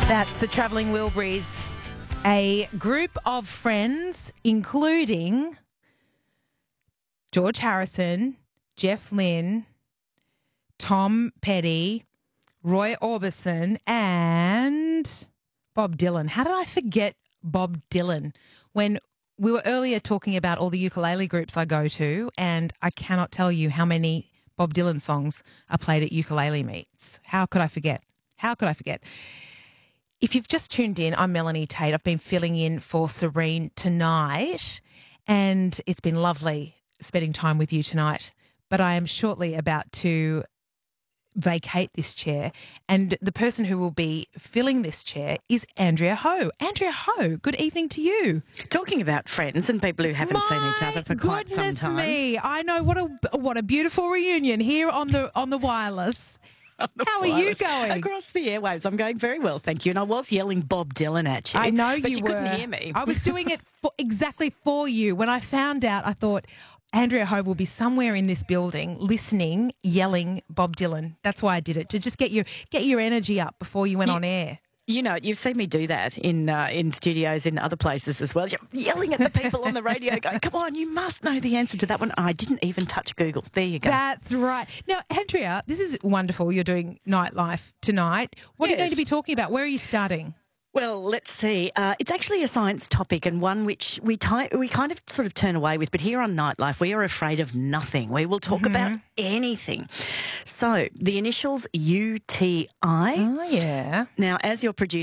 That's the Travelling Wilburys, a group of friends, including George Harrison, Jeff Lynne, Tom Petty, Roy Orbison, and Bob Dylan. How did I forget Bob Dylan? When we were earlier talking about all the ukulele groups I go to, and I cannot tell you how many Bob Dylan songs are played at ukulele meets. How could I forget? How could I forget? If you've just tuned in, I'm Melanie Tate. I've been filling in for Serene tonight, and it's been lovely spending time with you tonight. But I am shortly about to vacate this chair, and the person who will be filling this chair is Andrea Ho. Andrea Ho, good evening to you. Talking about friends and people who haven't seen each other for quite some time. Me, I know what a beautiful reunion here on the wireless. How are you going? Across the airwaves. I'm going very well, thank you. And I was yelling Bob Dylan at you. I know but you were. couldn't hear me. I was doing it exactly for you. When I found out, I thought Andrea Ho will be somewhere in this building listening, yelling Bob Dylan. That's why I did it, to just get your energy up before you went on air. You know, you've seen me do that in studios in other places as well. Yelling at the people on the radio going, come on, you must know the answer to that one. I didn't even touch Google. There you go. That's right. Now, Andrea, this is wonderful. You're doing Nightlife tonight. What are you going to be talking about? Where are you starting? Well, let's see. It's actually a science topic and one which we kind of sort of turn away with. But here on Nightlife, we are afraid of nothing. We will talk about anything. So the initials UTI. Oh, yeah. Now, as your producer,